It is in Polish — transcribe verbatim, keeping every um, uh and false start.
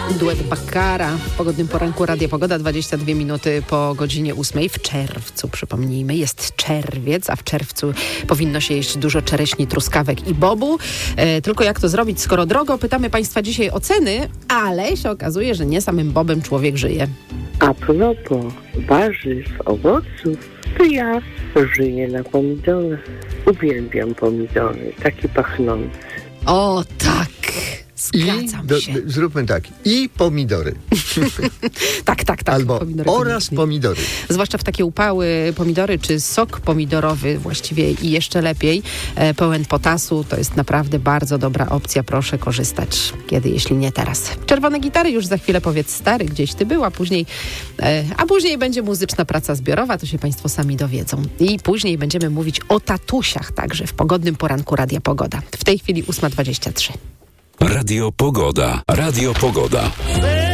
Duet Bakkara w pogodnym poranku Radia Pogoda, dwadzieścia dwie minuty po godzinie ósmej. W czerwcu, przypomnijmy, jest czerwiec, a w czerwcu powinno się jeść dużo czereśni, truskawek i bobu. E, tylko jak to zrobić, skoro drogo? Pytamy Państwa dzisiaj o ceny, ale się okazuje, że nie samym bobem człowiek żyje. A propos warzyw, owoców, to ja żyję na pomidorach. Uwielbiam pomidory, takie pachnące. O tak! Zgadzam I do, się. zróbmy tak. I pomidory. tak, tak, tak. Albo Pomidory oraz koniecznie. pomidory. Zwłaszcza w takie upały pomidory, czy sok pomidorowy właściwie i jeszcze lepiej, e, pełen potasu, to jest naprawdę bardzo dobra opcja. Proszę korzystać. Kiedy, jeśli nie teraz. Czerwone gitary już za chwilę powiedz stary, gdzieś ty był, a później, e, a później będzie muzyczna praca zbiorowa, to się Państwo sami dowiedzą. I później będziemy mówić o tatusiach także w pogodnym poranku Radia Pogoda. W tej chwili ósma dwadzieścia trzy. Radio Pogoda. Radio Pogoda.